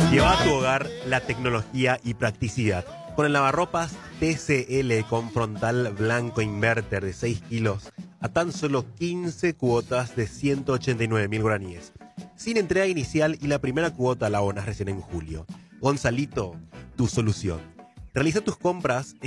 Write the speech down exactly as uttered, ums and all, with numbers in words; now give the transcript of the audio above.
Lleva a tu hogar la tecnología y practicidad. Con el lavarropas T C L con frontal blanco inverter de seis kilos a tan solo quince cuotas de ciento ochenta y nueve mil guaraníes. Sin entrega inicial y la primera cuota la abonas recién en julio. Gonzalito, tu solución. Realiza tus compras